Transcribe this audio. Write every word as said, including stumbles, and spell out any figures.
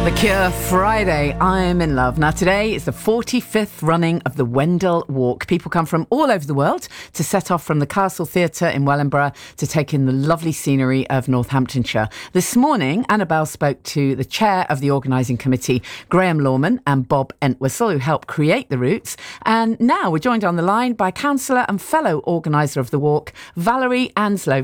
The Cure, Friday, I'm in love. Now today is the forty-fifth running of the Wendell Walk. People come from all over the world to set off from the Castle Theatre in Wellingborough to take in the lovely scenery of Northamptonshire. This morning, Annabelle spoke to the chair of the organising committee, Graham Lawman, and Bob Entwistle, who helped create the routes. And now we're joined on the line by councillor and fellow organiser of the walk, Valerie Anslow.